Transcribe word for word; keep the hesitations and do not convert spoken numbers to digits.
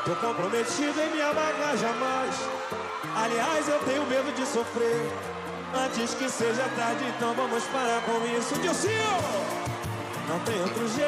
Tô comprometido em me amargar jamais. Aliás, eu tenho medo de sofrer antes que seja tarde, então vamos parar com isso. Dilcinho, não tem outro jeito.